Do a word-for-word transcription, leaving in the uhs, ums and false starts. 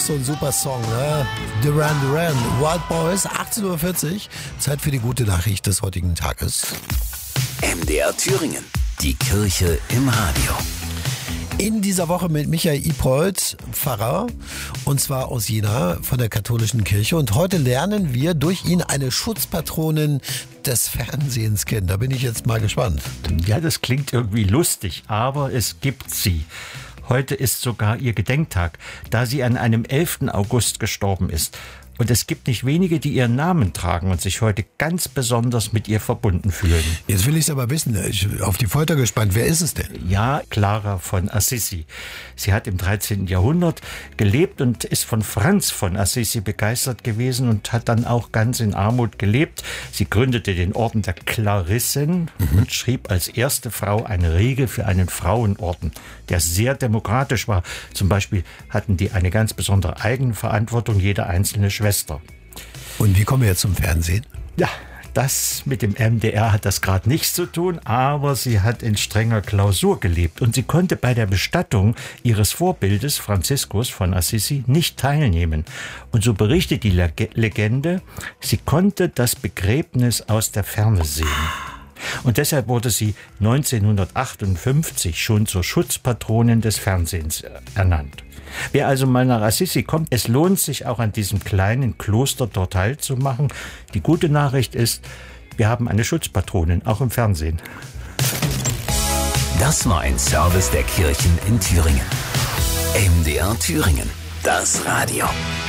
so ein super Song, ne? Duran Duran, Wild Boys, achtzehn Uhr vierzig. Zeit für die gute Nachricht des heutigen Tages. M D R Thüringen, die Kirche im Radio. In dieser Woche mit Michael Ipold, Pfarrer, und zwar aus Jena von der katholischen Kirche. Und heute lernen wir durch ihn eine Schutzpatronin des Fernsehens kennen. Da bin ich jetzt mal gespannt. Ja, das klingt irgendwie lustig, aber es gibt sie. Heute ist sogar ihr Gedenktag, da sie an einem elften August gestorben ist. Und es gibt nicht wenige, die ihren Namen tragen und sich heute ganz besonders mit ihr verbunden fühlen. Jetzt will ich es aber wissen, ich bin auf die Folter gespannt. Wer ist es denn? Ja, Clara von Assisi. Sie hat im dreizehnten Jahrhundert gelebt und ist von Franz von Assisi begeistert gewesen und hat dann auch ganz in Armut gelebt. Sie gründete den Orden der Klarissen mhm. und schrieb als erste Frau eine Regel für einen Frauenorden, der sehr demokratisch war. Zum Beispiel hatten die eine ganz besondere Eigenverantwortung, jede einzelne Schwester. Und wie kommen wir jetzt zum Fernsehen? Ja, das mit dem M D R hat das gerade nichts zu tun, aber sie hat in strenger Klausur gelebt und sie konnte bei der Bestattung ihres Vorbildes Franziskus von Assisi nicht teilnehmen. Und so berichtet die Legende, sie konnte das Begräbnis aus der Ferne sehen. Und deshalb wurde sie neunzehnhundertachtundfünfzig schon zur Schutzpatronin des Fernsehens ernannt. Wer also mal nach Assisi kommt, es lohnt sich auch an diesem kleinen Kloster dort Halt zu machen. Die gute Nachricht ist, wir haben eine Schutzpatronin, auch im Fernsehen. Das war ein Service der Kirchen in Thüringen. M D R Thüringen, das Radio.